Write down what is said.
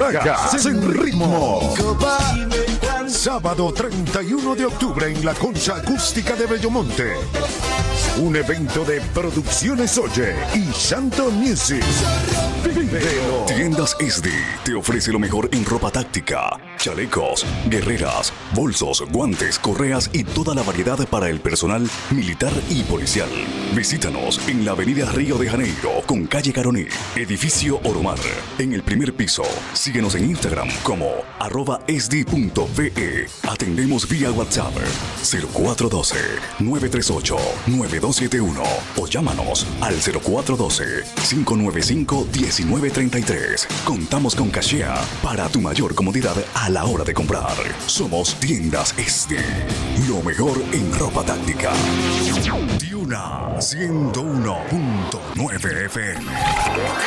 Caracas en ritmo. Sábado 31 de octubre en la Concha Acústica de Bellomonte. Un evento de Producciones Oye y Santo Music. Vívelo. Tiendas SD te ofrece lo mejor en ropa táctica, chalecos, guerreras, bolsos, guantes, correas y toda la variedad para el personal militar y policial. Visítanos en la avenida Río de Janeiro con calle Caroní, edificio Oromar, en el primer piso. Síguenos en Instagram como @sd.ve. Atendemos vía WhatsApp 0412-938-9271 o llámanos al 0412-595-1933. Contamos con cachea para tu mayor comodidad a la hora de comprar. Somos Tiendas SD, lo mejor en ropa táctica. Tiuna 101.9 FM.